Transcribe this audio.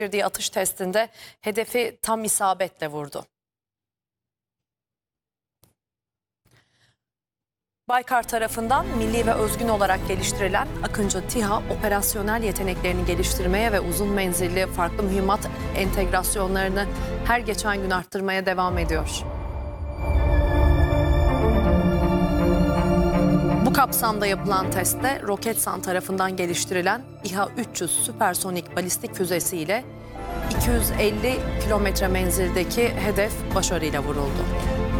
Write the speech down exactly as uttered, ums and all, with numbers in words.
gerçekleştirdiği atış testinde hedefi tam isabetle vurdu. Baykar tarafından milli ve özgün olarak geliştirilen Akıncı TİHA operasyonel yeteneklerini geliştirmeye ve uzun menzilli farklı mühimmat entegrasyonlarını her geçen gün arttırmaya devam ediyor. Bu kapsamda yapılan testte Roketsan tarafından geliştirilen İHA üç yüz süpersonik balistik füzesiyle iki yüz elli kilometre menzildeki hedef başarıyla vuruldu.